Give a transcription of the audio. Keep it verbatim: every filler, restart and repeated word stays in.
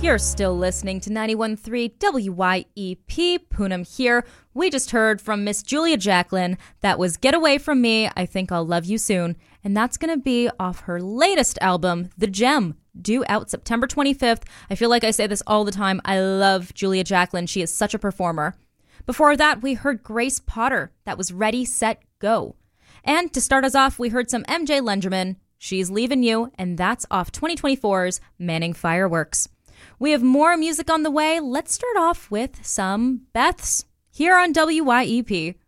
You're still listening to ninety-one point three W Y E P, Poonam here. We just heard from Miss Julia Jacklin. That was Get Away From Me, I Think I'll Love You Soon. And that's going to be off her latest album, The Gem, due out September twenty-fifth. I feel like I say this all the time. I love Julia Jacklin. She is such a performer. Before that, we heard Grace Potter. That was Ready, Set, Go. And to start us off, we heard some M J Lenderman, She's Leaving You, and that's off twenty twenty-four's Manning Fireworks. We have more music on the way. Let's start off with some Beths here on W Y E P.